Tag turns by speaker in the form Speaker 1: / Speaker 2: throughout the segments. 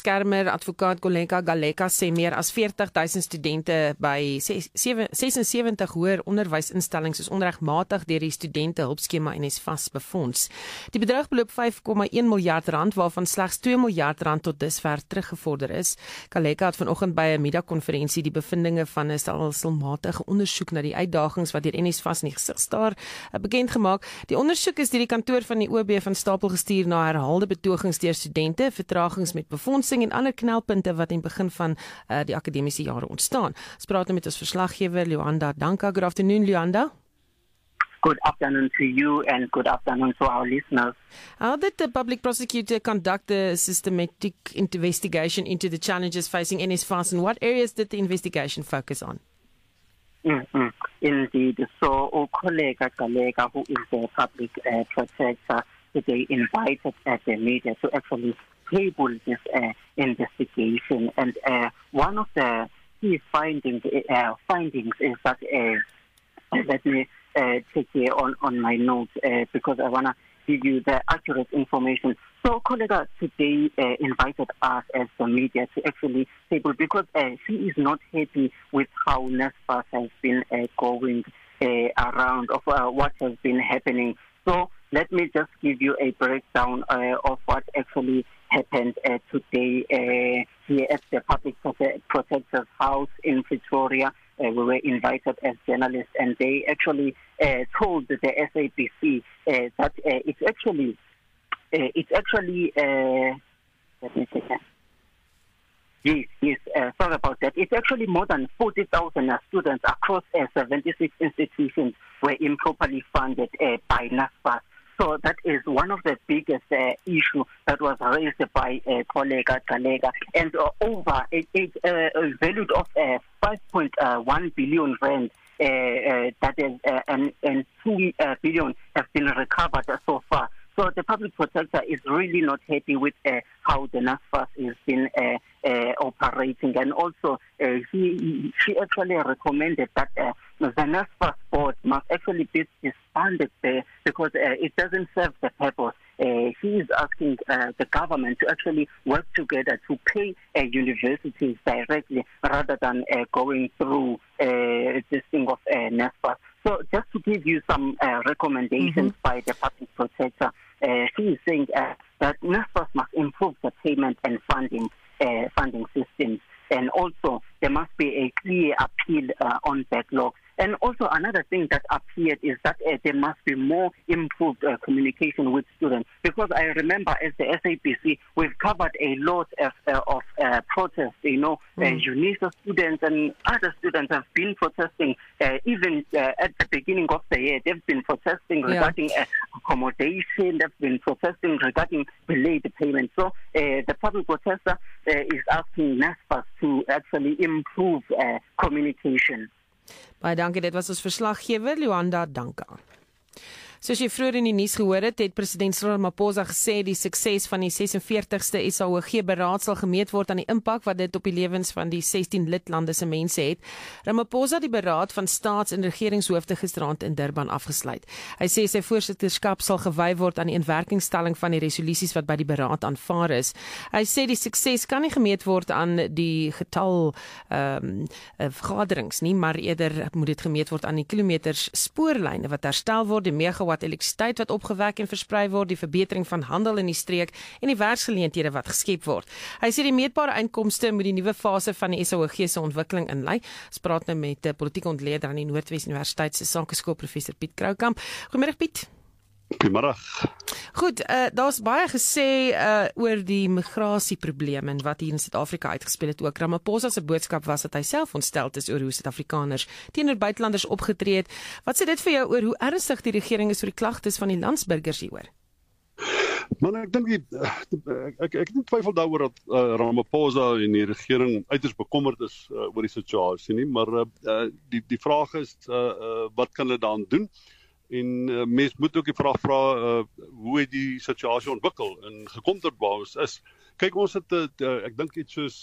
Speaker 1: beskermer, advokaat Koleka Galeka sê meer as 40,000 studente by 76 hoër onderwysinstellings is onregmatig deur die studente hulpskema NSFAS befonds. Die bedrag beloop 5,1 miljard rand, waarvan slegs 2 miljard rand tot dusver teruggevorder is. Galeka het vanoggend by 'n media-konferensie die bevindinge van 'n stelselmatige ondersoek na die uitdagings wat deur NSFAS in die gesig staar bekend gemaak. Die ondersoek is deur die kantoor van die OB van stapel gestuur na herhaalde betogings deur studente, vertragings met befondsing en ander knelpunte wat in begin van die akademiese jare ontstaan. Ons praat met ons verslaggewer Luanda Danka. Good afternoon, Luanda.
Speaker 2: Good afternoon to you and good afternoon to our listeners.
Speaker 1: How did the public prosecutor conduct a systematic investigation into the challenges facing NSFAS, and what areas did the investigation focus on?
Speaker 2: Indeed. So, our colleague Galega, who is the public protector, they invited the media to actually table this investigation. And one of the key findings is that, let me take here on my notes because I want to give you the accurate information. So, colleague today invited us as the media to actually table because she is not happy with how NSFAS has been going around of what has been happening. So, let me just give you a breakdown of what actually happened today here at the Public Protector's House in Pretoria. We were invited as journalists, and they actually told the SABC that it's actually let me take that. Yes, sorry about that. It's actually more than 40,000 students across 76 institutions were improperly funded by NSFAS. So that is one of the biggest issue that was raised by Koleka Galega, and over a value of 5.1 billion rand that is and 2 billion have been recovered so far. So the public protector is really not happy with how the NSFAS has been operating, and also she actually recommended that the NSFAS board must actually be disbanded because it doesn't serve the purpose. She is asking the government to actually work together to pay universities directly rather than going through this thing of NSFAS. So just to give you some recommendations by the public protector, she is saying that NSFAS must improve the payment and funding systems, and also there must be a clear appeal on backlogs. And also another thing that appeared is that there must be more improved communication with students, because I remember as the SABC we've covered a lot of protests. UNISA students and other students have been protesting even at the beginning of the year. They've been protesting regarding accommodation. They've been protesting regarding delayed payment. So the public protester is asking NSFAS to actually improve communication.
Speaker 1: Baie dankie, dit was ons verslaggewer Luanda Danka. Soos jy vroeër in die nuus gehoor het president Cyril Ramaphosa gesê die sukses van die 46ste SAOG beraad sal gemeet word aan die impak wat dit op die lewens van die 16 lidlande se mense het. Ramaphosa die beraad van staats- en regeringshoofde gisteraand in Durban afgesluit. Hy sê sy voorsitterskap sal gewy word aan die inwerkingstelling van die resolusies wat by die beraad aanvaar is. Hy sê die sukses kan nie gemeet word aan die getal vergaderings nie, maar eerder moet dit gemeet word aan die kilometers spoorlyne wat herstel word, die megawatt elektrisiteit wat opgewek en versprei word, die verbetering van handel in die streek en die werksgeleenthede wat geskep word. Hy sê die meetbare inkomste moet die nuwe fase van die SAOG se ontwikkeling inlei. Ons praat nou met 'n politieke ontleder aan die Noordwes Universiteit se Sakeskool professor Piet Kroukamp. Goeiemôre Piet.
Speaker 3: Goeiemôre.
Speaker 1: Goed, daar's baie gesê oor die migrasieprobleme en wat hier in Suid-Afrika uitgespeel het ook. Ramaphosa se boodskap was dat hy self ontstel is oor hoe Suid-Afrikaners teenoor buitelanders opgetree het. Wat sê dit vir jou oor hoe ernstig die regering is oor die klagtes van die landsburgers hieroor?
Speaker 3: Man, ek dink ek het nie twyfel daaroor dat Ramaphosa en die regering uiters bekommerd is oor die situasie nie, maar die vraag is wat kan hulle daaraan doen? En mens moet ook die vraag vra hoe het die situasie ontwikkel en gekonter waar ons is. Kyk, ons het ek dink iets soos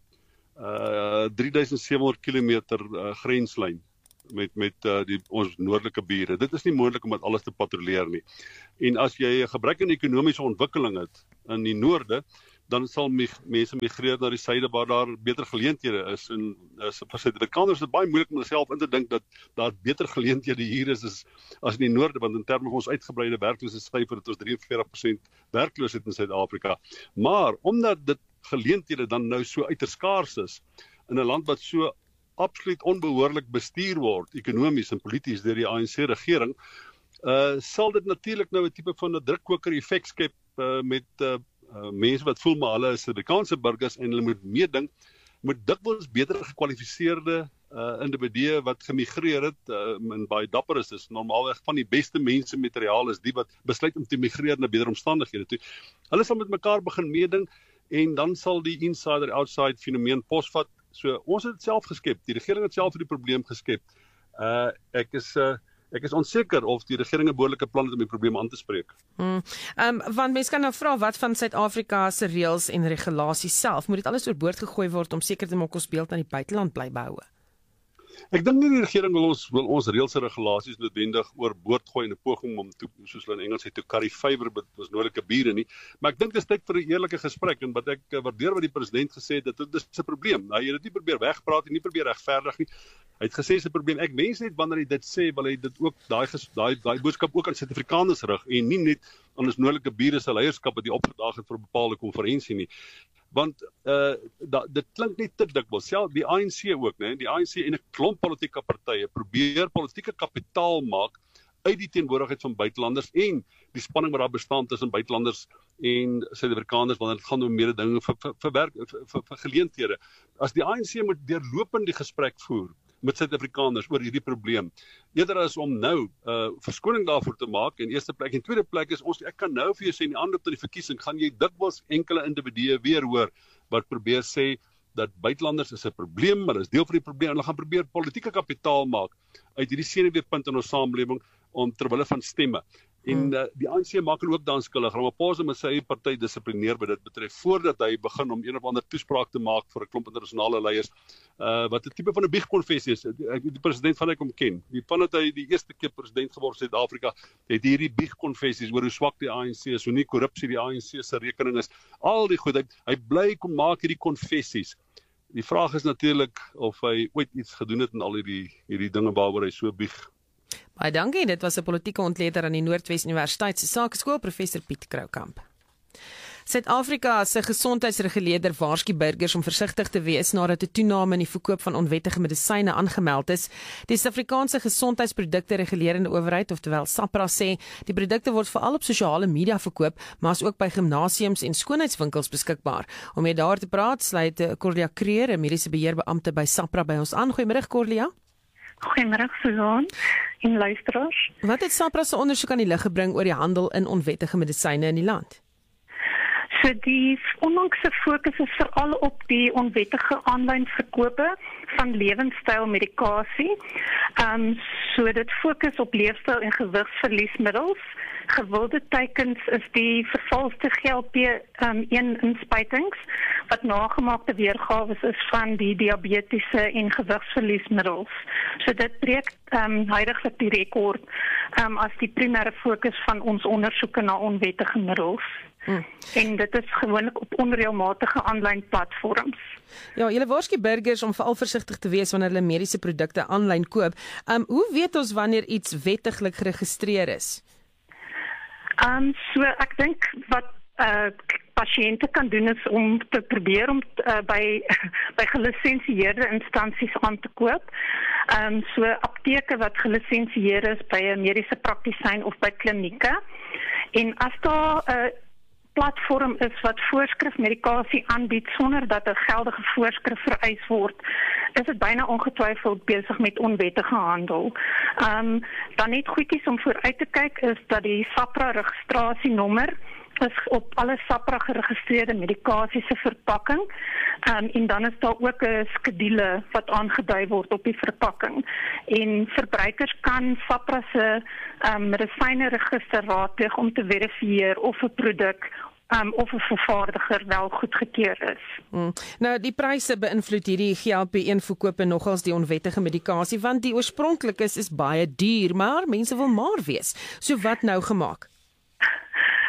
Speaker 3: 3700 kilometer grenslyn met ons noordelike bure. Dit is nie moontlik om dit alles te patrolleer nie. En as jy 'n gebrek aan ekonomiese ontwikkeling het in die noorde, dan sal mense migreer na die suide waar daar beter geleenthede is. En vir Suid-Afrikaners is dit baie moeilik om myself in te dink dat daar beter geleenthede hier is as in die noorde, want in terme van ons uitgebreide werkloosheidssyfer het ons 43% werkloosheid in Suid-Afrika. Maar omdat dit geleenthede dan nou so uiters skaars is in 'n land wat so absoluut onbehoorlik bestuur word, ekonomies en polities deur die ANC-regering, sal dit natuurlik nou 'n tipe van 'n drukkoker effek skep met mense wat voel maar hulle is Suid-Afrikaanse burgers en hulle moet meeding, moet dikwels beter gekwalifiseerde individue wat gemigreer het en baie dapper is normaalweg van die beste mense materiaal is die wat besluit om te migreer na beter omstandighede toe. Hulle sal met mekaar begin meeding en dan sal die insider-outside fenomeen posvat. So ons het dit self geskep, die regering het self die probleem geskep. Ek is onseker of die regering 'n behoorlike plan het om die probleem aan te spreek.
Speaker 1: Want mense kan nou vra wat van Suid-Afrika se reëls en regulasies self, moet dit alles oorboord gegooi word om seker te maak ons beeld aan die buiteland bly behou?
Speaker 3: Ek dink nie die regering wil ons reëls en regulasies noodwendig oorboord gooi in 'n poging om soos hulle in Engels sê, to curry favor met ons noordelike bure nie. Maar ek dink dit is tyd vir 'n eerlike gesprek en wat ek waardeer wat die president gesê het, dit is 'n probleem. Hy het dit nie probeer wegpraat en nie probeer regverdig nie. Hy het gesê dis 'n probleem. Ek wens net wanneer hy dit sê, wil hy dit ook daai boodskap ook aan Suid-Afrikaners rig en nie net aan ons noordelike bure se leierskap wat die opgedaag het vir 'n bepaalde konferensie nie. Want dit klink net te dikwels, selfs die ANC ook, né? Die ANC en 'n klomp politieke partye probeer politieke kapitaal maak uit die teenwoordigheid van buitelanders en die spanning wat daar bestaan tussen buitelanders en Suid-Afrikaners wanneer dit gaan om mededinging vir geleenthede. As die ANC moet deurlopend die gesprek voer met Suid-Afrikaners oor hierdie probleem, eerder as om nou verskoning daarvoor te maak, en eerste plek, en tweede plek is ek kan nou vir jou sê, in die aanloop tot die verkiesing, gaan jy dikwels enkele individue weer hoor, wat probeer sê, dat buitelanders is 'n probleem, maar is deel van die probleem, en hulle gaan probeer politieke kapitaal maak, uit hierdie senuweepunt in ons samelewing, om terwille van stemme. En die ANC maak hulle ook dan skuldig. Ramaphosa moet sy eie party dissiplineer wat dit betref, voordat hy begin om een of ander toespraak te maak vir 'n klomp internasionale leiers, wat 'n tipe van 'n biegkonfessie is. Die president van ek hom ken. Vandat hy die eerste keer president geword het in Suid-Afrika, het hierdie biegkonfessies oor hoe swak die ANC is, hoe nie korrupsie die ANC se rekening is, al die goed. Hy bly kom maak hierdie konfessies. Die vraag is natuurlik of hy ooit iets gedoen het in al hierdie dinge waaroor hy so bieg.
Speaker 1: Baie dankie, dit was 'n politieke ontleder aan die Noordwes Universiteit se Sakeskool, professor Piet Kroukamp. Suid-Afrika se gesondheidsreguleerder waarsku burgers om versigtig te wees nadat 'n toename in die verkoop van onwettige medisyne aangemeld is. Die Suid-Afrikaanse Gesondheidsprodukte Regulerende Owerheid, oftewel SAHPRA, sê die produkte word veral op sosiale media verkoop, maar is ook by gimnasiums en skoonheidswinkels beskikbaar. Om mee daar te praat, sluit Corlia Kreer, 'n mediese beheerbeampte by SAHPRA, by ons aan. Goeiemôre, Corlia.
Speaker 4: Goeiemôre, Susan en luisteraars.
Speaker 1: Wat het SAHPRA se ondersoek aan die lig gebring oor die handel in onwettige medisyne in die land?
Speaker 4: So die onlangse fokus is veral op die onwettige aanlyn verkope van lewenstylmedikasie. So dit fokus op leefstyl en gewigsverliesmiddels. Gewilde teikens is die vervalste GLP-1 inspuitings wat nagemaakte weergawe is van die diabetiese en gewigsverliesmiddels. So dit breek huidiglik die rekord as die primêre fokus van ons ondersoeke na onwettige middels. En dit is gewoonlik op onreëlmatige aanlyn platforms.
Speaker 1: Ja, julle waarsku burgers om veral versigtig te wees wanneer hulle mediese produkte aanlyn koop. Hoe weet ons wanneer iets wettiglik geregistreer is?
Speaker 4: So ek dink wat pasiënte kan doen is om te probeer om by gelisensieerde instansies aan te koop. So apteke wat gelisensieer is by 'n mediese praktisyn of by klinieke. En as daar 'n platform is wat voorskrifmedikasie aanbied sonder dat 'n geldige voorskrif vereis word, is dit byna ongetwyfeld besig met onwettige handel. Dan net goedjies om vooruit te kyk is dat die SAHPRA registrasienommer is op alle SAHPRA geregistreerde medikasie se verpakking. En dan is daar ook 'n skedule wat aangedui word op die verpakking. En verbruikers kan SAHPRA se medisyneregister raadpleeg om te verifieer of 'n produk of 'n vervaardiger wel goedgekeur is.
Speaker 1: Nou, die pryse beïnvloed hierdie GLP-1 verkope nogals die onwettige medikasie, want die oorspronklikes is baie duur, maar mense wil maar wees. So wat nou gemaak?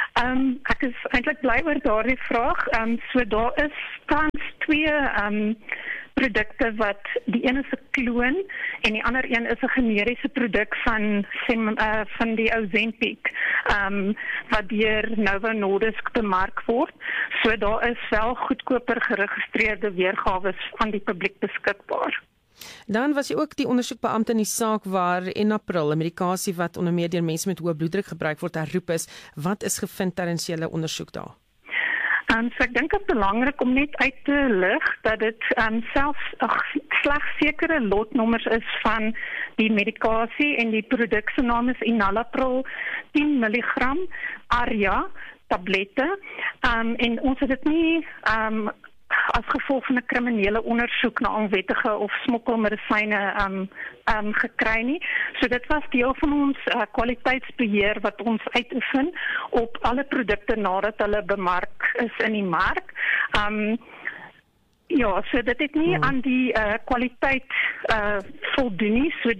Speaker 4: Ek is eintlik bly oor daardie vraag. So daar is tans twee produkte wat die een is 'n kloon en die ander een is 'n generiese produk van die Ozempic wat deur Novo Nordisk bemark word. So daar is wel goedkoper geregistreerde weergawe aan die publiek beskikbaar.
Speaker 1: Dan was jy ook die ondersoekbeampte in die saak waar in April 'n medikasie wat onder meer deur mense met hoë bloeddruk gebruik word herroep is. Wat is gevind tydens julle ondersoek daar?
Speaker 4: So ek dink dit is belangrik om net uit te lig dat dit slegs sekere lotnommers is van die medikasie en die produk se naam is Enalapril 10 mg ARIA tablette. En ons het dit nie as gevolg van 'n kriminele ondersoek na onwettige of smokkelmedisyne gekry nie. So dit was deel van ons kwaliteitsbeheer wat ons uitoefen op alle produkte nadat hulle bemark is in die mark. Ja, so dit het nie aan die kwaliteit voldoen nie. So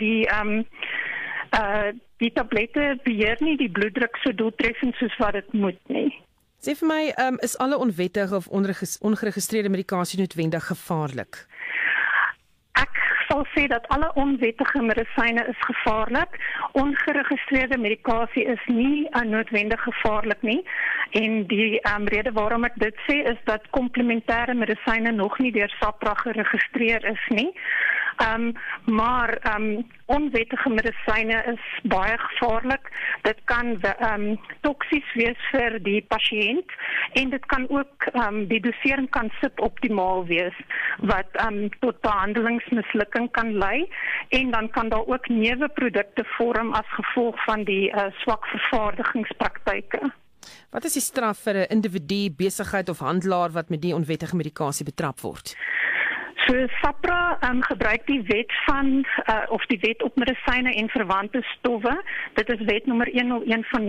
Speaker 4: die tablette beheer nie die bloeddruk so doeltreffend soos wat dit moet nie.
Speaker 1: Sê vir my, is alle onwettige of ongeregistreerde medikasie noodwendig gevaarlik?
Speaker 4: Ek sal sê dat alle onwettige medisyne is gevaarlik. Ongeregistreerde medikasie is nie noodwendig gevaarlik nie. En die rede waarom ek dit sê is dat komplementêre medisyne nog nie deur SAHPRA geregistreer is nie. Maar onwettige medisyne is baie gevaarlik. Dit kan toksies wees vir die pasiënt en dit kan ook die dosering kan suboptimaal wees wat tot behandelingsmislukking kan lei en dan kan daar ook neuweprodukte vorm as gevolg van die swak vervaardigingspraktyke.
Speaker 1: Wat is die straf vir 'n individu, besigheid of handelaar wat met die onwettige medikasie betrap word?
Speaker 4: So SAHPRA gebruik die wet of die wet op medisyne en verwante stowwe. Dit is wet nommer 101 van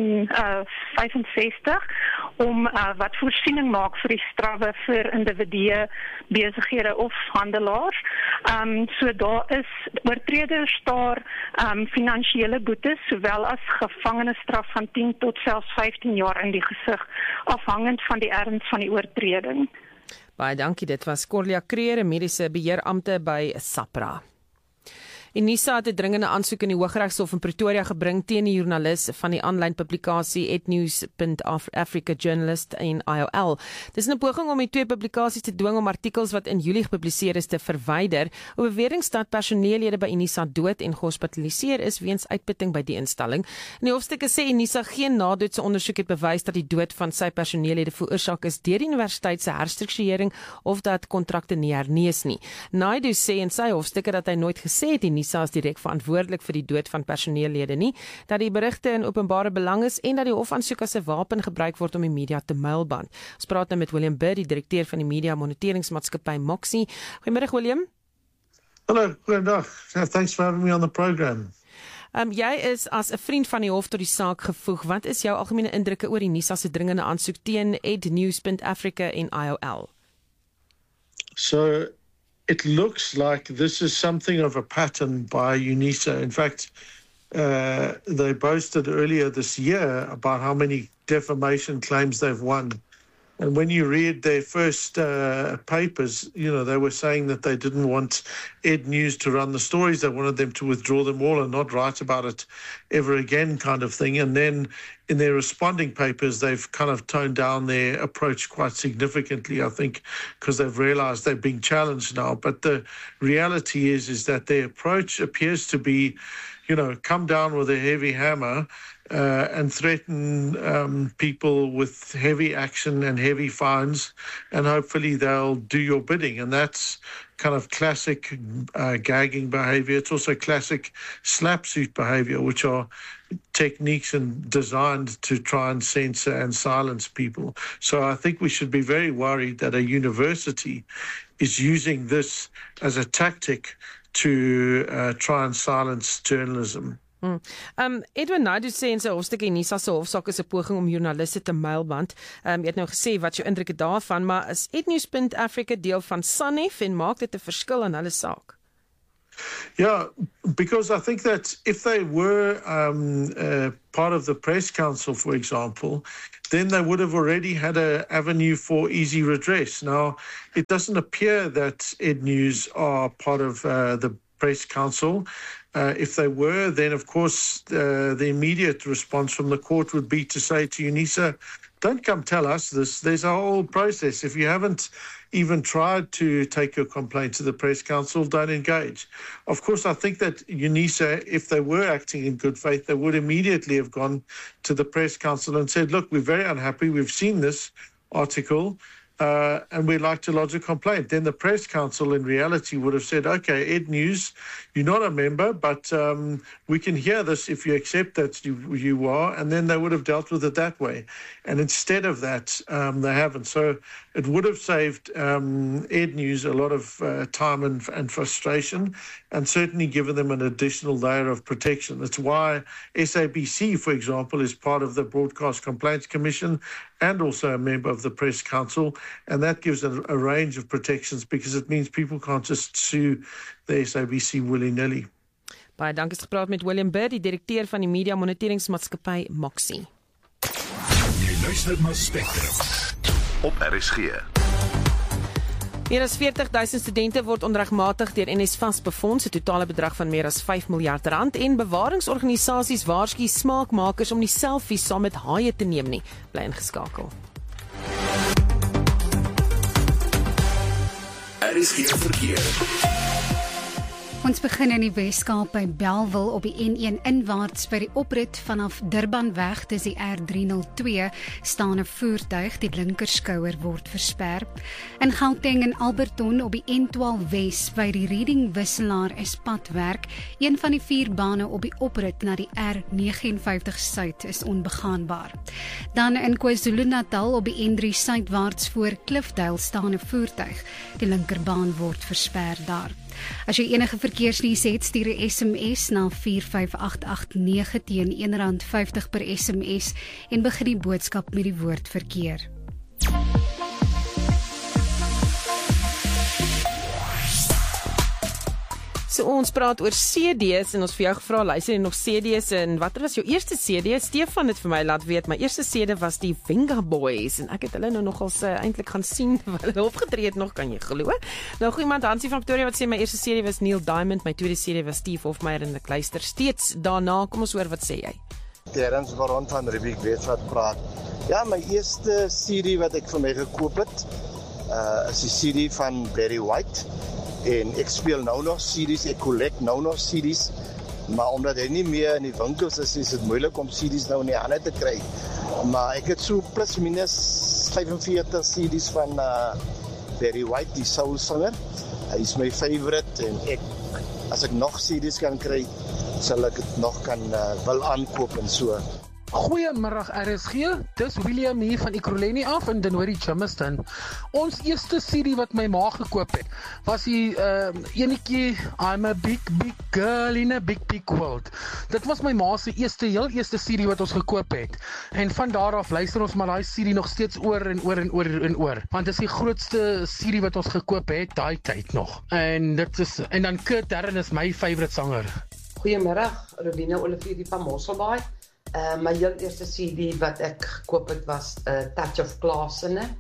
Speaker 4: 1965 om wat voorsiening maak vir die strawwe vir individue, besighede of handelaars. So daar is oortreders daar finansiële boetes sowel as gevangenisstraf van 10 tot selfs 15 jaar in die gesig afhangend van die erns van die oortreding.
Speaker 1: Baie dankie, dit was Corlia Creer, 'n mediese beheerampte by SAHPRA. Unisa het 'n dringende aansoek in die Hooggeregshof in Pretoria gebring teen die joernalis van die aanlyn publikasie @news.africa journalist in IOL. Dis 'n poging om die twee publikasies te dwing om artikels wat in Julie gepubliseer is te verwyder, op bewering dat personeellede by Unisa dood en gehospitaliseer is weens uitputting by die instelling. In die hofstukke sê Unisa geen nadoetse ondersoek het bewys dat die dood van sy personeellede veroorsaak is deur die universiteit se herstrukturering of dat kontrakte nie hernees nie. Naidu sê in sy hofstukke dat hy nooit gesê het Unisa is direk verantwoordelik vir die dood van personeellede nie, dat die berigte in openbare belang is en dat die hofaansoek as 'n wapen gebruik word om die media te muilband. Ons praat nou met William Bird, die direkteur van die media moniteringsmaatskappy Moxie. Goeiemôre William.
Speaker 5: Hallo, goeiedag. Thanks for having me on the program.
Speaker 1: Jy is as 'n vriend van die hof tot die saak gevoeg. Wat is jou algemene indrukke oor Unisa se dringende aansoek teen @news.africa en IOL?
Speaker 5: So it looks like this is something of a pattern by UNISA. In fact, they boasted earlier this year about how many defamation claims they've won. And when you read their first papers, you know, they were saying that they didn't want Ed News to run the stories. They wanted them to withdraw them all and not write about it ever again kind of thing. And then in their responding papers, they've kind of toned down their approach quite significantly, I think, because they've realized they're being challenged now. But the reality is that their approach appears to be, you know, come down with a heavy hammer and threaten people with heavy action and heavy fines, and hopefully they'll do your bidding. And that's kind of classic gagging behavior. It's also classic slapsuit behavior, which are techniques and designed to try and censor and silence people. So I think we should be very worried that a university is using this as a tactic to try and silence journalism.
Speaker 1: Edwin Naidu sê in sy hofstuk Unisa se hofsaak is 'n poging om joernaliste te muilband. Jy het nou gesê wat jou indrukke daarvan, maar is @news.africa deel van SANEF en maak dit 'n verskil aan hulle saak?
Speaker 5: Yeah, because I think that if they were part of the press council, for example, then they would have already had an avenue for easy redress. Now, it doesn't appear that Ed News are part of the press council. If they were, then of course the immediate response from the court would be to say to UNISA, don't come tell us this. There's a whole process. If you haven't even tried to take your complaint to the press council, don't engage. Of course, I think that UNISA, if they were acting in good faith, they would immediately have gone to the press council and said, look, we're very unhappy. We've seen this article. And we'd like to lodge a complaint. Then the press council in reality would have said, okay, Ed News, you're not a member, but we can hear this if you accept that you are, and then they would have dealt with it that way. And instead of that, they haven't. So it would have saved Ed News a lot of time and frustration, and certainly given them an additional layer of protection. That's why SABC, for example, is part of the Broadcast Complaints Commission and also a member of the Press Council, and that gives a range of protections because it means people can't just sue the SABC willy-nilly.
Speaker 1: Baie dankie, gepraat met William Bird, die direkteur van die media moniteringsmaatskappy Moxie.
Speaker 6: Jy luister na Spectrum op RSG.
Speaker 1: Meer as 40,000 studente word onregmatig deur NSFAS befonds, 'n totale bedrag van meer as R5 miljard en bewaringsorganisasies waarsku smaakmakers om nie selfies saam met haie te neem nie. Bly ingeskakel.
Speaker 6: RSG verkeer.
Speaker 7: Ons begin in die Weskaap by Bellville op die N1 inwaarts by die oprit vanaf Durbanweg, dis die R302, staan 'n voertuig, die linkerskouer word versper. In Gauteng en Alberton op die N12 Wes by die Reading wisselaar is padwerk. Een van die 4 bane op die oprit na die R59 Suid is onbegaanbaar. Dan in KwaZulu-Natal op die N3 suidwaarts voor Cliffdale staan 'n voertuig. Die linkerbaan word versper daar. As jy enige verkeersnuus het, stuur 'n SMS na 45889 teen R1.50 per SMS en begin die boodskap met die woord verkeer.
Speaker 1: So ons praat oor CD's en ons vir jou gevra, luister jy nog CD's en wat was jou eerste CD? Stefan het vir my laat weet, my eerste CD was die Venga Boys en ek het hulle nou nogals eintlik gaan sien, hulle opgetree het nog, kan jy glo? Nou goeie iemand, Hansie van Pretoria wat sê, my eerste CD was Neil Diamond, my tweede CD was Steve Hofmeyer en ek luister steeds daarna, kom ons hoor, wat sê jy?
Speaker 8: Terrence Baron van Rubik weet wat praat. Ja, my eerste CD wat ek vir my gekoop het, is die CD van Barry White. En ek speel nou nog CD's, ek collect nou nog CD's, maar omdat hy nie meer in die winkels is dit moeilik om CD's nou in die hande te kry. Maar ek het so plus minus 45 CD's van Barry White, die soul sanger. Hy is my favorite en as ek nog CD's kan kry, sal ek het nog kan wil aankoop en so.
Speaker 9: Goeiemiddag RSG, dis William hier van Ekurhuleni af in Dennery Germiston. Ons eerste CD wat my ma gekoop het, was die enetjie I'm a big girl in a big world. Dit was my ma se heel eerste CD wat ons gekoop het. En van daar af luister ons maar daai CD nog steeds oor en oor. Want dit is die grootste CD wat ons gekoop het daai tyd nog. En dan Kurt Darren is my favorite sanger.
Speaker 10: Goeiemiddag, Robina Olivier van Mosselbaai. My heel eerste CD wat ek gekoop het was Touch of Class.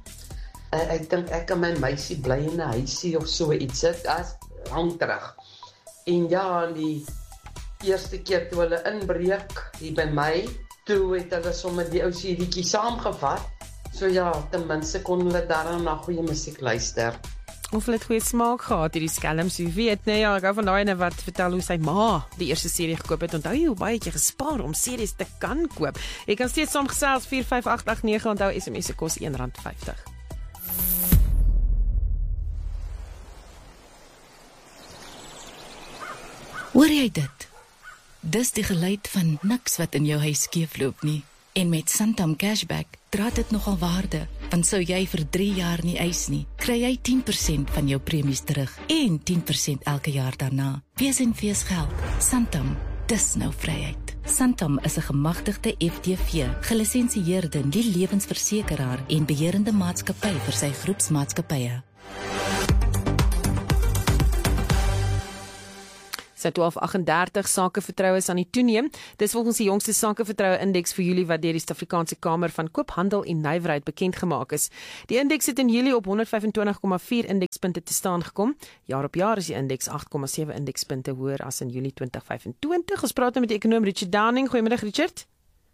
Speaker 10: Ek dink ek en my meisie bly in 'n huisie of so iets. Dit is lang terug. En ja, die eerste keer toe hulle inbreek hier by my, toe het hulle sommer die ou CD'tjie saamgevat. So ja, ten minste kon hulle daarna na goeie musiek luister.
Speaker 1: Of hulle het goeie smaak gehad, hierdie skelms, wie weet, nee ja, ek hou van daai ene wat vertel hoe sy ma die eerste CD gekoop het, onthou jy hoe baie het jy gespaar om CD's te kan koop? Jy kan steeds saamgesels, 45889, onthou SMS se kos R1.50.
Speaker 11: Hoor jy dit? Dis die geluid van niks wat in jou huis skeefloop nie. En met Santam Cashback dra dit nogal waarde, want sou jy vir 3 jaar nie eis nie, kry jy 10% van jou premies terug en 10% elke jaar daarna. Wees en wees geld. Santam, dis nou vryheid. Santam is 'n gemagtigde FTV, gelisensieerde nie-lewensversekeraar en beheerende maatskappy vir sy groepsmaatskappye.
Speaker 1: Sy 1238 sakevertroue is aan die toeneem. Dis volgens die jongste sakevertroue indeks vir Julie wat deur die Suid-Afrikaanse Kamer van Koophandel en Nywerheid bekend gemaak is. Die indeks het in Julie op 125,4 indekspunte te staan gekom. Jaar op jaar is die indeks 8,7 indekspunte hoër as in Julie 2025. Ons praat met die ekonom Richard Downing. Goeiemiddag Richard.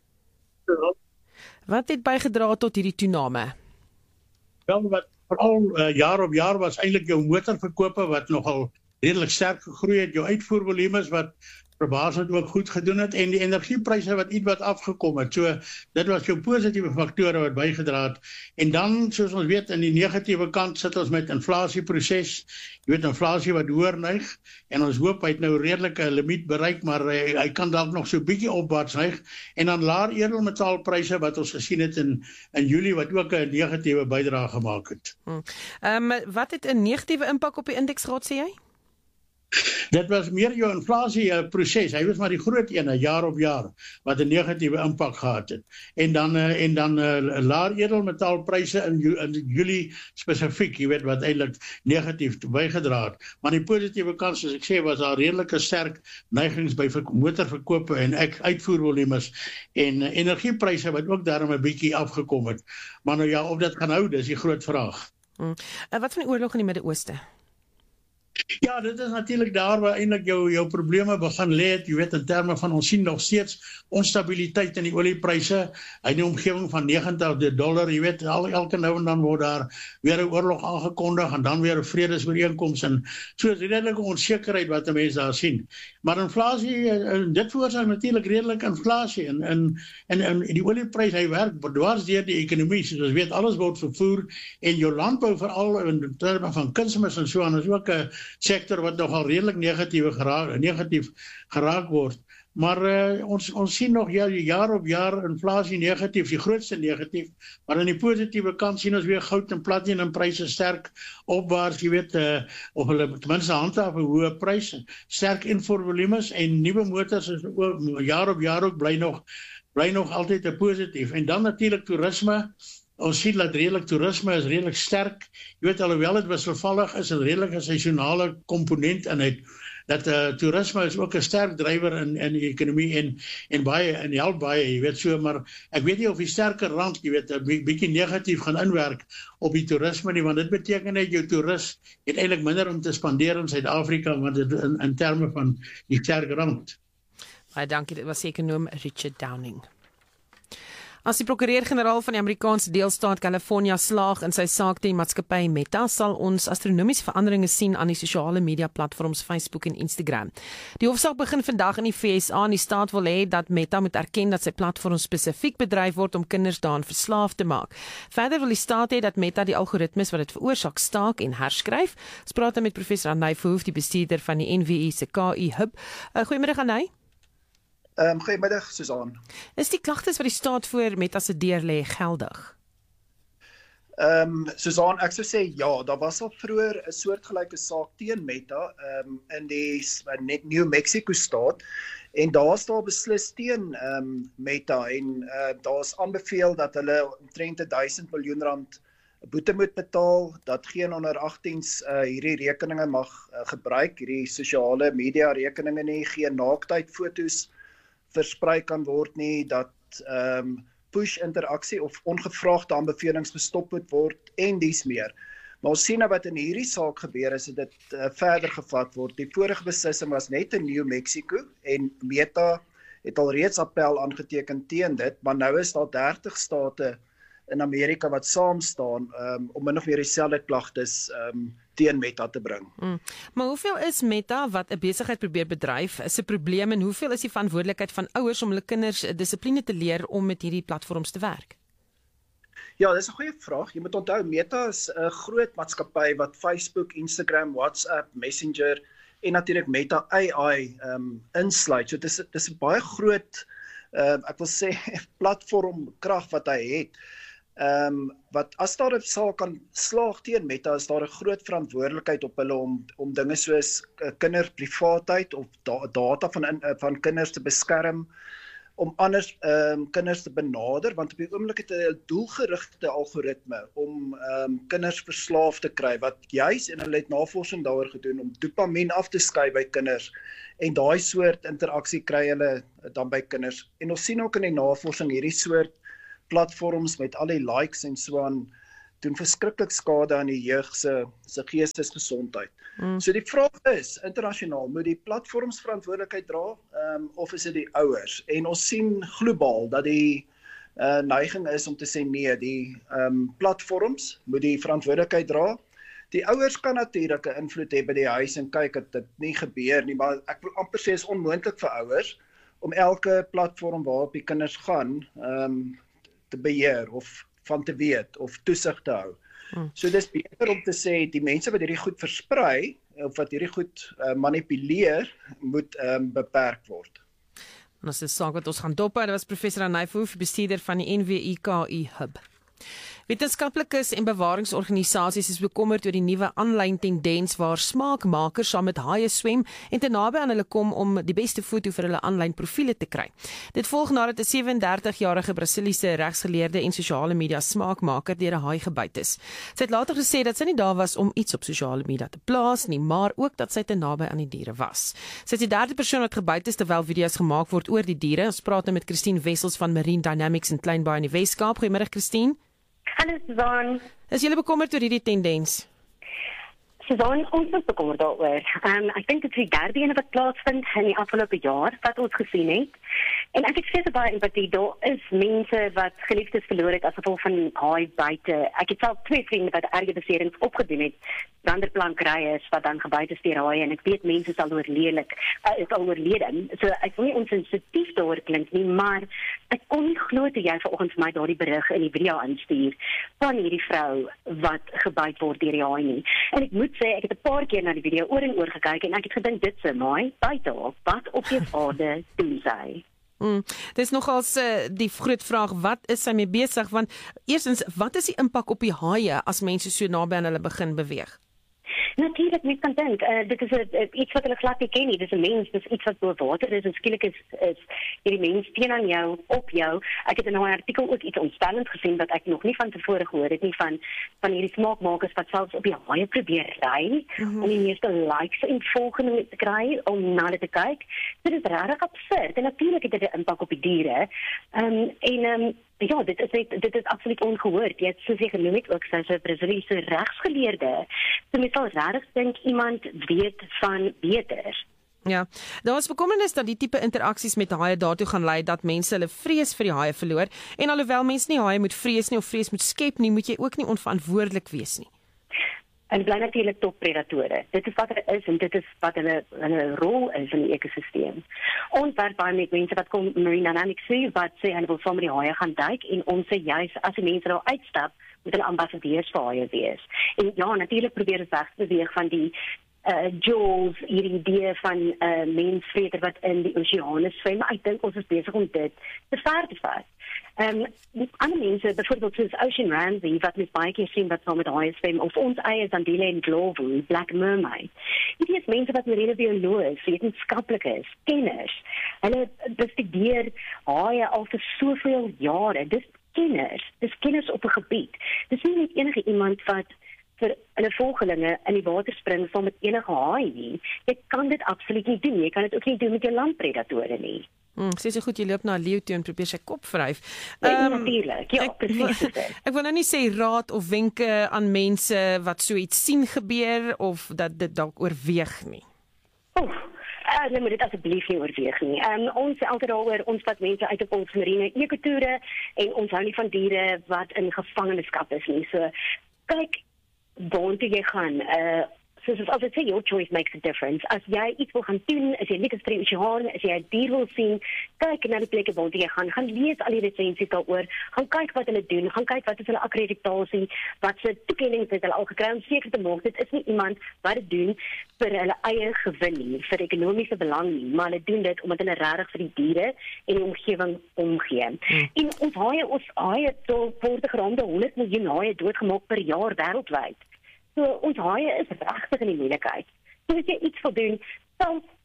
Speaker 1: Wat het bygedra tot hierdie toename?
Speaker 12: Wel, wat veral jaar op jaar was eintlik jou motorverkope wat nogal redelik sterk gegroei het, jou uitvoervolumes wat verbaasend ook goed gedoen het en die energiepryse wat iets wat afgekom het. So dit was jou positiewe faktore wat bygedra het. En dan soos ons weet in die negatiewe kant sit ons met inflasieproses. Jy weet inflasie wat hoër neig en ons hoop hy het nou redelike limiet bereik, maar hy kan dalk nog so 'n bietjie opwaarts neig. En dan laer edelmetaalpryse wat ons gesien het in Julie wat ook 'n negatiewe bydrae gemaak het.
Speaker 1: Wat het 'n negatiewe impak op die indeks gehad sê jy?
Speaker 12: Dit was meer jou inflasieproses. Hy was maar die groot een, jaar op jaar, wat 'n negatiewe impak gehad het. En dan laer edelmetaalpryse in Julie spesifiek, jy weet wat eintlik negatief bygedra het. Maar die positiewe kant soos ek sê was daar redelike sterk neigings by motorverkope en uitvoervolumes en energiepryse wat ook daarom 'n bietjie afgekom het. Maar nou ja, of dit gaan hou, dis die groot vraag.
Speaker 1: Wat van die oorlog in die Midde-Ooste?
Speaker 12: Ja, dit is natuurlik daar waar eintlik jou probleme begin lê het, jy weet in terme van ons sien nog steeds onstabiliteit in die oliepryse, in die omgewing van $90, jy weet elke nou en dan word daar weer 'n oorlog aangekondig en dan weer 'n vredesooreenkoms en so is redelike onsekerheid wat mense daar sien. Maar inflasie, dit veroorsaak natuurlik redelik inflasie en die olieprys hy werk dwars deur die ekonomie, soos ons weet alles word vervoer en jou landbou veral in terme van kunsmis en so aan is ook 'n sektor wat nogal redelik negatief geraak word. Maar ons sien nog jaar op jaar inflasie negatief, die grootste negatief, maar aan die positiewe kant sien ons weer goud en platinumpryse sterk opwaarts, jy weet, of hulle ten minste handhaaf 'n hoë prys, sterk invoervolumes en nuwe motors is ook jaar op jaar ook bly nog altyd 'n positief. En dan natuurlik toerisme. Ons sien dat toerisme is redelik sterk. Jy weet alhoewel dit wisselvallig is, 'n redelike seisonale komponent in dit. Dat toerisme is ook 'n sterk drywer in die ekonomie en help baie, jy weet so, maar ek weet nie of die sterker rand, jy weet, 'n bietjie negatief gaan inwerk op die toerisme nie, want dit beteken net jou toerist het eintlik minder om te spandeer in Suid-Afrika want dit in terme van die sterker rand.
Speaker 1: Baie dankie, dit was ekonom Richard Downing. As die prokureur-generaal van die Amerikaanse deelstaat California slaag in sy saak teen maatskappy Meta, sal ons astronomiese veranderinge sien aan die sosiale media platforms Facebook en Instagram. Die hofsaak begin vandag in die VSA en die staat wil hê dat Meta moet erken dat sy platform spesifiek bedryf word om kinders daaraan verslaaf te maak. Verder wil die staat hê dat Meta die algoritmes wat dit veroorsaak staak en herskryf. Ons praat met professor Anay Verhoef, die bestuurder van die NWI se KI Hub. Goeiemiddag Anay.
Speaker 13: Goeiemiddag Susan.
Speaker 1: Is die klagtes wat die staat voor Meta se deur lê geldig?
Speaker 13: Susan, ek sou sê ja, daar was al vroeër 'n soortgelyke saak teen Meta in die New Mexico staat en daar staan beslis teen Meta en daar's aanbeveel dat hulle omtrent 1000 miljoen rand boete moet betaal, dat geen onder 18s hierdie rekeninge mag gebruik, hierdie sosiale media rekeninge nie, geen naaktydfoto's versprei kan word nie, dat push interaksie of ongevraagde aanbevelings gestop moet word en dies meer. Maar ons sien nou wat in hierdie saak gebeur is dat dit verder gevat word. Die vorige beslissing was net in New Mexico en Meta het al reeds appel aangeteken teen dit, maar nou is daar 30 state in Amerika wat saam staan om min of meer dieselfde klagtes teen Meta te bring.
Speaker 1: Maar hoeveel is Meta wat 'n besigheid probeer bedryf is 'n probleem en hoeveel is die verantwoordelikheid van ouers om hulle kinders dissipline te leer om met hierdie platforms te werk?
Speaker 13: Ja, dis 'n goeie vraag. Jy moet onthou Meta is 'n groot maatskappy wat Facebook, Instagram, WhatsApp, Messenger en natuurlik Meta AI insluit. So dis 'n baie groot ek wil sê platformkrag wat hy het. Wat as daar 'n saak kan slaag teen Meta, is daar 'n groot verantwoordelikheid op hulle om dinge soos kinderprivaatheid of data van kinders te beskerm, om anders kinders te benader, want op die oomblik het hulle 'n doelgerigte algoritme om kinders verslaaf te kry, wat juis, en hulle het navorsing daaroor gedoen, om dopamien af te skei by kinders, en daai soort interaksie kry hulle dan by kinders. En ons sien ook in die navorsing, hierdie soort platforms met al die likes en so aan, doen verskriklik skade aan die jeug se geestesgesondheid. So die vraag is, internasionaal, moet die platforms verantwoordelikheid dra, of is dit die ouers? En ons sien globaal dat die neiging is om te sê nee, die platforms moet die verantwoordelikheid dra. Die ouers kan natuurlik 'n invloed hê by die huis en kyk dat dit nie gebeur nie, maar ek wil amper sê is onmoontlik vir ouers om elke platform waarop die kinders gaan te beheer of van te weet of toesig te hou. So dis beter om te sê die mense wat hierdie goed versprei of wat hierdie goed manipuleer moet beperk word.
Speaker 1: En ons is saak wat ons gaan dop hou. Dit was professor Anay Verhoef, bestuurder van die NWIKI Hub. Wetenskaplikes en bewaringsorganisasies is bekommerd oor die nuwe aanlyn tendens waar smaakmakers saam met haie swem en te naby aan hulle kom om die beste foto vir hulle aanlyn profiele te kry. Dit volg nadat 'n 37-jarige Brasiliese regsgeleerde en sosiale media smaakmaker deur 'n haai gebyt is. Sy het later gesê dat sy nie daar was om iets op sosiale media te plaas nie, maar ook dat sy te naby aan die diere was. Sy is die derde persoon wat gebyt is terwyl video's gemaak word oor die diere. Ons praat nou met Christine Wessels van Marine Dynamics in Kleinbaai in die Weskaap. Goeiemôre Christine.
Speaker 14: Hallo Susan.
Speaker 1: Is julle bekommerd oor hierdie tendens?
Speaker 14: Susan, ons is bekommerd daaroor. Ek dink dit is die derde een wat plaasvind in die afgelope jaar wat ons gesien het. En ek het baie empatie, daar is mense wat geliefdes verloor het as gevolg van haai buite. Ek het self 2 vriende wat erge beserings opgedoen het, branderplankryers wat dan gebyt is deur haie, en ek weet mense is al oorlede. So ek wil nie onsensitief daaroor klink nie, maar ek kon nie glo toe jy vanoggend vir my daardie berig in die video aanstuur van hierdie vrou wat gebyt word deur die haai nie. En ek moet sê, ek het 'n paar keer na die video oor en oor gekyk en ek het gedink dit se my buite op, wat op die aarde doen sy?
Speaker 1: Dis nogals die groot vraag, wat is sy mee besig? Want eerstens, wat is die impak op die haie as mense so naby aan hulle begin beweeg?
Speaker 14: Natuurlik, mens kan dink, dit is iets wat hulle glad nie ken nie, dis 'n mens, dis iets wat bo water is, en skielik is hierdie mens teen aan jou, op jou. Ek het in 'n artikel ook iets ontstellend gesien wat ek nog nie van tevore gehoor het nie, van hierdie smaakmakers wat selfs op die haie probeer ry, om die meeste likes en volgende te kry, om na hulle te kyk. So dit is regtig absurd, en natuurlik het dit 'n impak op die diere, ja, dit is absoluut ongehoord. Jy het soos jy genoem het ook, sy's 'n Brasiliese regsgeleerde. So mens sal regtig dink iemand weet van beter.
Speaker 1: Ja, daar was bekommernis dat die tipe interaksies met haie daartoe gaan lei dat mense hulle vrees vir die haie verloor. En alhoewel mense nie haie moet vrees nie of vrees moet skep nie, moet jy ook nie onverantwoordelik wees nie.
Speaker 14: En bly natuurlik toppredatore. Dit is wat hulle is en dit is wat hulle rol is in die ekosisteem. Ons werk baie met mense wat kom Marine Dynamics toe, wat sê hulle wil saam met die haie gaan duik, en ons sê juist as die mense daar uitstap, moet hulle ambassadeurs vir haie wees. En ja, natuurlik probeer ons weg te beweeg van die Jaws, hierdie idee van mensvreter wat in die oseane swem, maar ek dink ons is besig om dit te ver te vat. Ander mense, byvoorbeeld soos Ocean Ramsey, wat mens baie keer sien wat saam met haie swem, of ons eie Zandile en Glovo, Black Mermaid. Hierdie is mense wat marine bioloog, wetenskaplikes, kenners. Hulle bestudeer haie al vir soveel jare. Dis kenners op 'n gebied. Dis nie net enige iemand wat vir hulle volgelinge in die water spring saam met enige haai nie. Jy kan dit absoluut nie doen. Jy kan dit ook nie doen met jou landpredatore nie.
Speaker 1: Sê so goed, jy loop na 'n leeu toe en probeer sy kop vryf.
Speaker 14: Natuurlik, ja, presies.
Speaker 1: Ek wil nou nie sê raad of wenke aan mense wat so iets sien gebeur of dat dit dalk oorweeg nie.
Speaker 14: Nee, moet dit asseblief nie oorweeg nie. Ons sê altyd daaroor, ons vat mense uit op ons marine ekotoere en ons hou nie van diere wat in gevangenskap is nie. So kyk waartoe jy gaan. Soos ons altyd sê, your choice makes a difference. As jy iets wil gaan doen, as jy lief is vir die oseaan, as jy 'n dier wil sien, kyk na die plekke waartoe jy gaan lees al die resensies daaroor, gaan kyk wat hulle doen, gaan kyk wat is hulle akkreditasie, wat se toekenning het hulle al gekry om seker te maak, dit is nie iemand wat dit doen vir hulle eie gewin nie, vir ekonomiese belang nie, maar hulle doen dit omdat hulle regtig vir die diere en die omgewing omgee. En ons haie word geraamde 100 miljoen haie doodgemaak per jaar wêreldwyd. So ons haie is regtig in die moeilikheid. So as jy iets wil doen, selfs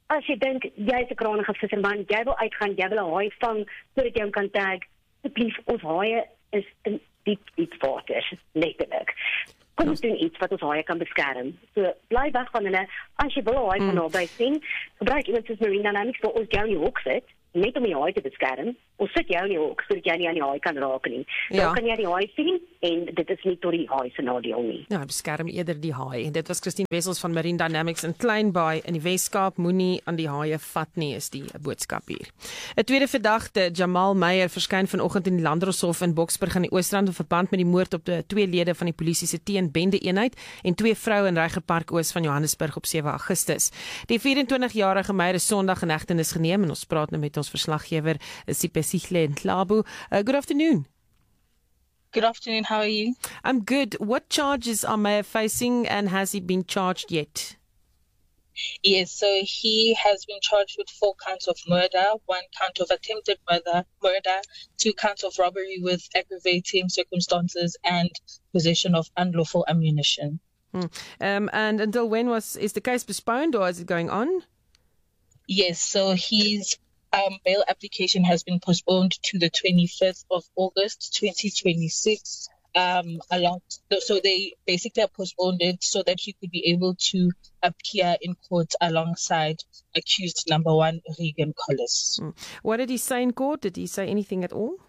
Speaker 14: as jy dink jy is 'n krangige visserman, jy wil uitgaan, jy wil 'n haai vang sodat jy hom kan tag, asseblief, ons haie is in diep water, letterlik. Kom ons doen iets wat ons haie kan beskerm. So bly weg van hulle. As jy wil 'n haai van naby sien, gebruik iemand soos Marine Dynamics vir ons jou in die hok sit, net om die haai te beskerm. Ons sit jou in die hok sodat jy nie aan die haai kan raak nie. Dan kan jy die haai sien en dit is nie tot die haai se nadeel nie.
Speaker 1: Ja, beskerm eerder die haai. En dit was Christine Wessels van Marine Dynamics in Kleinbaai in die Weskaap. Moenie aan die haie vat nie, is die boodskap hier. 'n Tweede verdagte, Jamal Meyer, verskyn vanoggend in die Landdroshof in Boksburg aan die Oosrand in verband met die moord op de 2 lede van die polisie se teenbende eenheid en 2 vroue in Reigerpark Oos van Johannesburg op 7 Augustus. Die 24-jarige Meyer is Sondag in hegtenis geneem en ons praat nou met ons verslaggewer Sipesihle Ndlabu. Good afternoon.
Speaker 15: Good afternoon, how are you?
Speaker 1: I'm good. What charges are Meyer facing and has he been charged yet?
Speaker 15: Yes, so he has been charged with 4 counts of murder, 1 count of attempted murder, 2 counts of robbery with aggravating circumstances and possession of unlawful ammunition.
Speaker 1: And until when is the case postponed or is it going on?
Speaker 15: Yes, so his bail application has been postponed to the 25th of August 2026. So they basically have postponed it so that he could be able to appear in court alongside accused number 1 Regan Collis.
Speaker 1: What did he say in court? Did he say anything at all?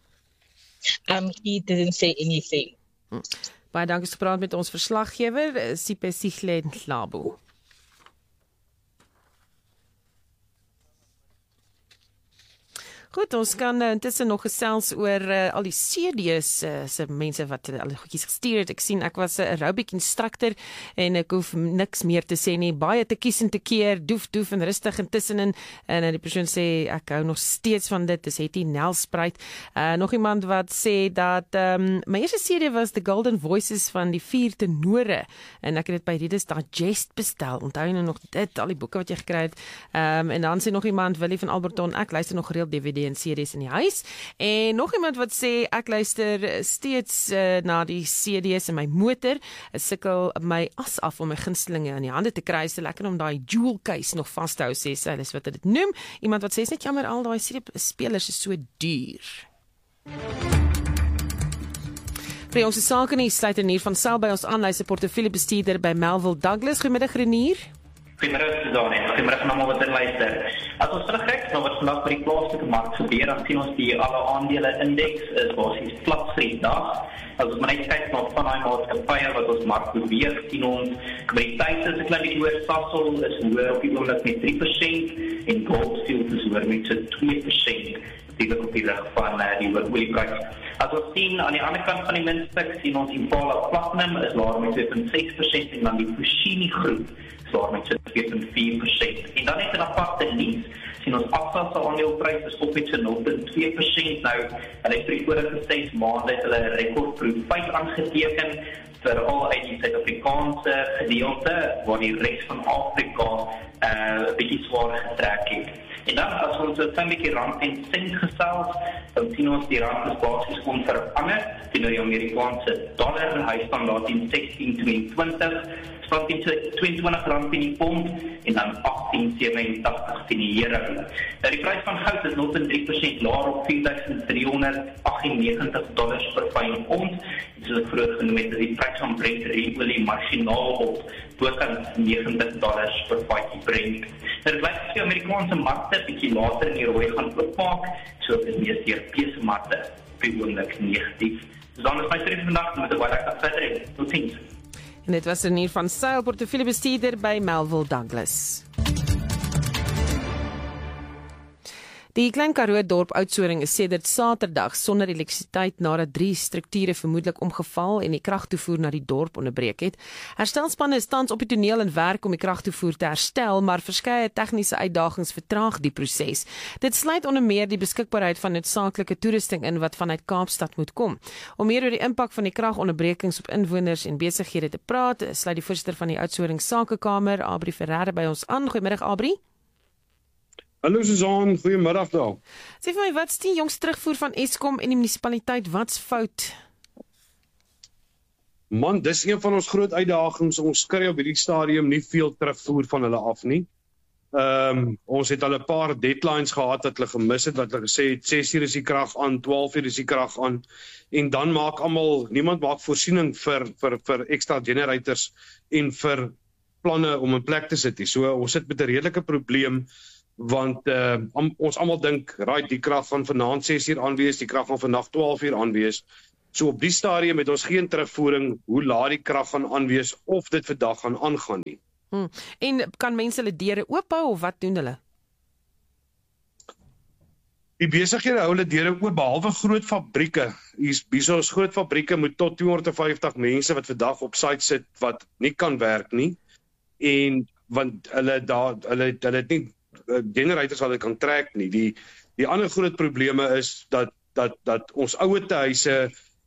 Speaker 15: He didn't say anything.
Speaker 1: Baie dankie vir praat met ons verslaggewer Sipesihle Ndlabu. Goed, ons kan intussen nog gesels oor al die CD's se mense wat al die goedjies gestuur het. Ek sien ek was 'n aerobic instructor en ek hoef niks meer te sê nie. Baie te kies en te keer, doef en rustig intussenin. En die persoon sê ek hou nog steeds van dit. Dis Hetty Nelspruit. Nog iemand wat sê dat my eerste CD was The Golden Voices van die 4 tenore en ek het dit by Reader's Digest bestel. Onthou nou nog dit, al die boeke wat jy gekry het. En dan sê nog iemand, Willie van Alberton, ek luister nog gereeld DVD en CD's in die huis. En nog iemand wat sê ek luister steeds na die CD's in my motor. Ek sukkel my as af om my gunstelinge in die hande te kry. So lekker om daai jewel case nog vas te hou, sê sy. Dis wat dit noem. Iemand wat sê is net jammer al daai CD-spelers is so duur. Vir ons sake nie sluit Renier van Sail by ons aan, hy's 'n portefeuljebestuurder by Melville Douglas. Goeiemiddag Renier.
Speaker 16: Goeiemiddag Susan en goeiemiddag aan almal wat luister. As ons terugkyk na wat vandag by die plaaslike mark gebeur, dan sien ons die alle aandele indeks is basies plat vir die dag. As ons maar net kyk na van daai maatskappye wat ons mark beweeg, sien ons kommoditeite is 'n klein bietjie hoër, Sasol is hoër op die oomblik met 3% en Gold Fields is hoër met so 2%. Dit op die reg van die olieprys. As ons sien aan die ander kant van die muntstuk, sien ons Impala Platinum is laer met 2.6% en dan die Foschini groep is laer met 2.4%. En dan net 'n aparte nuus, sien ons Absa se aandeleprys is op met so 0.2%. Nou, hulle het vir die vorige 6 maande hulle 'n rekordprofit aangeteken veral uit die Suid-Afrikaanse gedeelte waar die res van Afrika 'n bietjie swaar getrek het. En dan as ons 'n klein bietjie rand en sent gesels, dan sien ons die rand is basies onverander teenoor die Amerikaanse dollar. Hy staan daar teen 16.22, staan teen R22 per die pond en dan 18.87 teen die euro. Nou die prys van goud is 0.3% laer op $4,398 per fyn ons. Soos ek vroeër genoem het, is die prys van Brent olie marginaal op bokant $90 per vatjie Brent. Nou dit lyk asof die Amerikaanse markte bietjie later in die rooi gaan oopmaak, so dit is mees Europese markte op die oomblik negatief. Dus dan is my streef vandag met 'n baie lekker verder. Tot ziens.
Speaker 1: En dit was Renier van Sail, portefeuljebestuurder by Melville Douglas. Die Klein Karoo dorp Oudtshoorn is sedert Saterdag sonder elektrisiteit nadat 3 strukture vermoedelik omgeval en die kragtoevoer na die dorp onderbreek het. Herstelspanne is tans op die toneel en werk om die kragtoevoer te herstel, maar verskeie tegniese uitdagings vertraag die proses. Dit sluit onder meer die beskikbaarheid van noodsaaklike toerusting in wat vanuit Kaapstad moet kom. Om meer oor die impak van die kragonderbrekings op inwoners en besighede te praat, sluit die voorsitter van die Oudtshoorn Sakekamer, Abri Ferreira, by ons aan. Goeiemiddag Abri.
Speaker 17: Hallo Susan, goeiemiddag daar.
Speaker 1: Sê vir my, wat is die jongste terugvoer van Eskom en die munisipaliteit? Wat's fout?
Speaker 17: Man, dis een van ons groot uitdagings. Ons kry op hierdie stadium nie veel terugvoer van hulle af nie. Ons het al 'n paar deadlines gehad wat hulle gemis het, wat hulle gesê het 6 uur is die krag aan, 12 uur is die krag aan, en dan maak niemand maak voorsiening vir extra generators en vir planne om in plek te sit. So ons sit met 'n redelike probleem, want ons almal dink, die krag gaan vanaand 6 uur aanwees, die krag gaan vandag 12 uur aanwees. So op die stadium het ons geen terugvoering hoe laat die krag gaan aanwees of dit vandag gaan aangaan nie.
Speaker 1: En kan mense hulle deure oophou of wat doen hulle?
Speaker 17: Die besighede hou hulle deure oop, behalwe groot fabrieke. Hierso is groot fabrieke met tot 250 mense wat vandag op site sit wat nie kan werk nie. En want hulle het nie generators wat hulle kan trek nie. Die ander groot probleme is dat ons ouete huise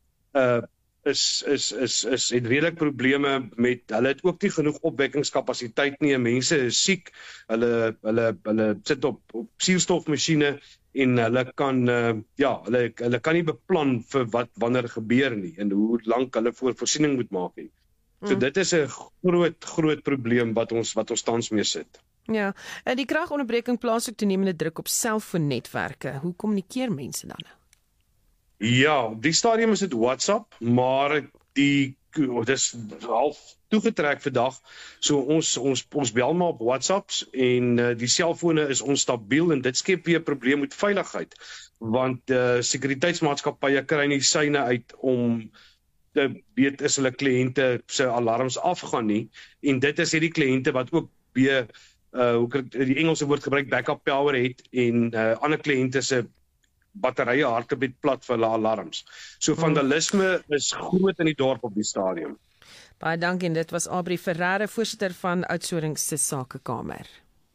Speaker 17: het redelik probleme met, hulle het ook nie genoeg opwekkingskapasiteit nie, mense is siek, hulle sit op suurstofmasjiene en hulle kan nie beplan vir wat wanneer gebeur nie en hoe lank hulle voorsiening moet maak nie. So dit is 'n groot probleem wat ons tans mee sit.
Speaker 1: Ja, en die kragonderbreking plaas ook toenemende druk op selfoonnetwerke. Hoe kommunikeer mense dan?
Speaker 17: Ja, op die stadium is dit WhatsApp, maar dis half toegetrek vandag. So ons bel maar op WhatsApps en die selfone is onstabiel en dit skep weer 'n probleem met veiligheid, want sekuriteitsmaatskappye kry nie syne uit om te weet is hulle kliënte se alarms afgaan nie, en dit is hierdie kliënte wat ook die Engelse woord gebruik, backup power het, en ander kliënte se batterye hardloop plat vir hulle alarms. So vandalisme is groot in die dorp op die stadium.
Speaker 1: Baie dankie, en dit was Aubrey Ferreira, voorsitter van Oudtshoorn se Sakekamer.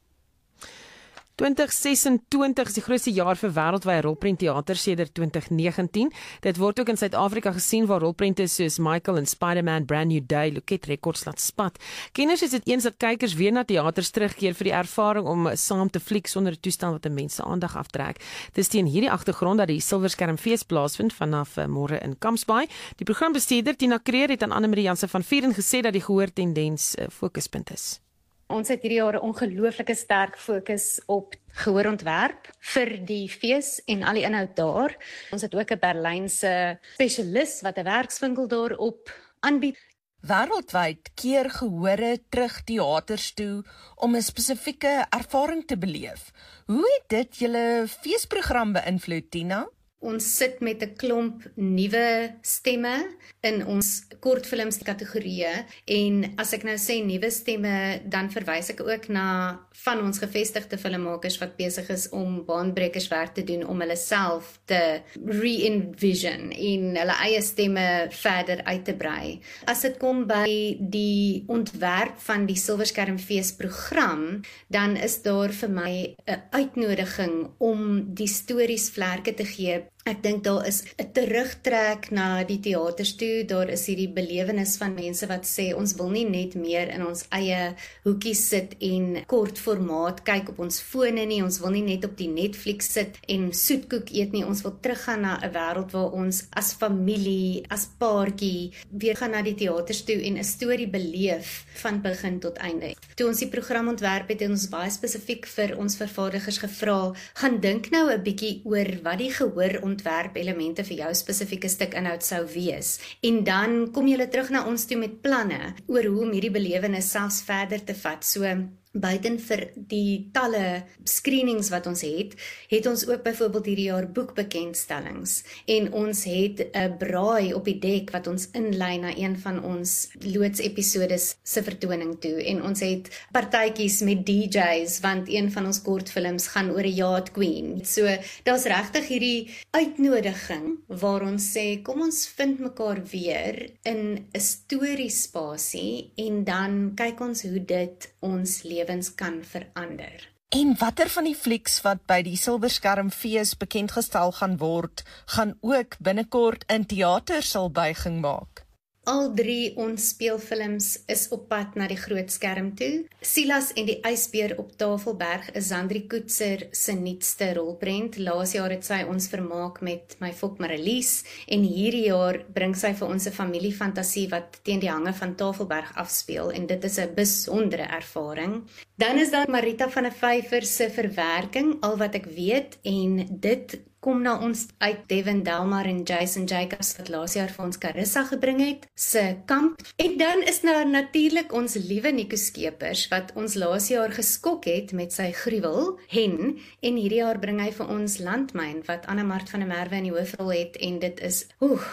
Speaker 1: 2026 is die grootste jaar vir wêreldwye rolprentteater sedert 2019. Dit word ook in Suid-Afrika gesien waar rolprente soos Michael en Spider-Man Brand New Day loket rekords laat spat. Kenners is dit eens dat kykers weer na teaters terugkeer vir die ervaring om saam te fliek sonder 'n toestand wat 'n mens se aandag aftrek. Dis teen hierdie agtergrond dat die Silverskermfees plaasvind vanaf môre in Kampsbaai. Die programbestuurder Tina Kreer het aan Anne-Marie Jansen van Vieren gesê dat die gehoortendens 'n fokuspunt is.
Speaker 18: Ons het hierdie jaar 'n ongelooflike sterk fokus op gehoorontwerp vir die fees en al die inhoud daar. Ons het ook 'n Berlynse spesialis wat 'n werkswinkel daarop aanbied.
Speaker 19: Wêreldwyd keer gehore terug teaters toe om 'n spesifieke ervaring te beleef. Hoe het dit julle feesprogram beïnvloed, Tina?
Speaker 18: Ons sit met 'n klomp nuwe stemme in ons kortfilms kategorieë, en as ek nou sê nuwe stemme, dan verwys ek ook na van ons gevestigde filmmakers wat besig is om baanbrekerswerk te doen om hulle self te re-envision en hulle eie stemme verder uit te brei. As dit kom by die ontwerp van die Silverskermfees program, dan is daar vir my 'n uitnodiging om die stories vlerke te gee. Ek dink daar is 'n terugtrek na die teaters toe, daar is hierdie belewenis van mense wat sê ons wil nie net meer in ons eie hoekie sit en kort formaat kyk op ons fone nie, ons wil nie net op die Netflix sit en soetkoek eet nie, ons wil teruggaan na 'n wêreld waar ons as familie, as paartjie weer gaan na die teaters toe en 'n storie beleef van begin tot einde. Toe ons die program ontwerp het ons baie spesifiek vir ons vervaardigers gevra, gaan dink nou 'n bietjie oor wat die gehoor ontwerpelemente vir jou spesifieke stuk inhoud sou wees. En dan kom julle terug na ons toe met planne oor hoe om hierdie belewenis selfs verder te vat. So buiten vir die talle screenings wat ons het ons ook byvoorbeeld hierdie jaar boekbekendstellings. En ons het 'n braai op die dek wat ons inlei na een van ons loodsepisodes se vertoning toe. En ons het partytjies met DJs, want een van ons kortfilms gaan oor 'n yacht queen. So daar's regtig hierdie uitnodiging waar ons sê, kom ons vind mekaar weer in 'n storiespasie en dan kyk ons hoe dit ons lewens kan verander.
Speaker 19: En watter van die flieks wat by die Silverskermfees bekendgestel gaan word, gaan ook binnekort in teater sal buiging maak?
Speaker 18: Al 3 ons speelfilms is op pad na die groot skerm toe. Silas en die ysbeer op Tafelberg is Zandri Koetser se nuutste rolprent. Laas jaar het sy ons vermaak met My Fok Marlies en hierdie jaar bring sy vir ons 'n familiefantasie wat teen die hange van Tafelberg afspeel en dit is 'n besondere ervaring. Dan is daar Marita van der Vyver se verwerking, Al wat ek weet, en dit kom na ons uit Devin Delmar en Jason Jacobs wat laas jaar vir ons Carissa gebring het, se kamp. En dan is daar natuurlik ons liewe Nico Skeepers wat ons laas jaar geskok het met sy gruwel, Hen, en hierdie jaar bring hy vir ons Landmyn wat Anna-Mart van der Merwe in die hoofrol het en dit is,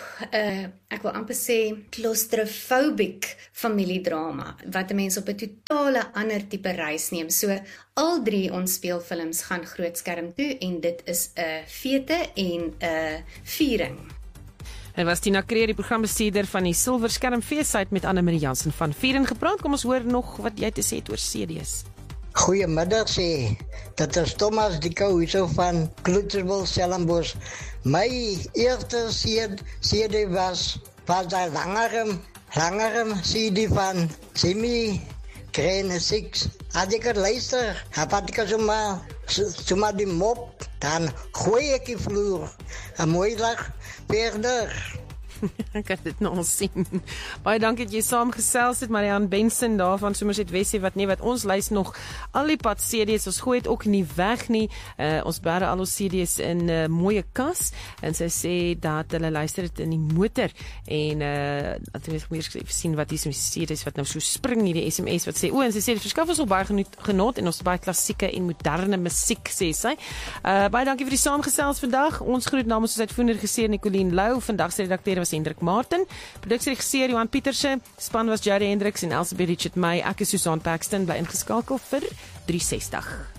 Speaker 18: ek wil amper sê claustrophobic familiedrama wat 'n mens op 'n totale ander tipe reis neem. So al 3 ons speelfilms gaan grootskerm toe en dit is 'n fete en 'n viering.
Speaker 1: En was Tina Kreer, die programbestuurder van die Silverskerm feessuit met Anne-Marie Jansen van Vieren gepraat. Kom ons hoor nog wat jy te sê het oor CD's.
Speaker 20: Goeiemiddag sê, dit is Thomas Dikau hierso van Kloeterswil, Stellenbosch. My eerste CD was daai langere CD van Simi Crane 6. Had ek het luister, had ek sommer die mop, dan gooi ek die vloer. 'n mooi dag verder.
Speaker 1: Ek kan dit nou al sien. Baie dankie dat jy saamgesels het, Marianne Benson daar van Somerset Westie, wat ons luister nog al die pad CD's, ons gooi het ook nie weg nie, ons bære al ons CD's in 'n mooie kas, en sy sê dat hulle luister het in die motor, en dat jy meer sien wat die CD's wat nou so spring hier, die SMS wat sê, en sy sê, dit verskaf ons al baie genot, en ons baie klassieke en moderne musiek, sê sy. Baie dankie vir die saamgesels vandag, ons groet namens ons uitvoerende regisseur Nicoline Lou, vandag se redakteur was Hendrik Martin, produksieregisseur Johan Pieterse, span was Jerry Hendricks en Elsabeth Richard May, ek is Susan Paxton, bly ingeskakel vir 360.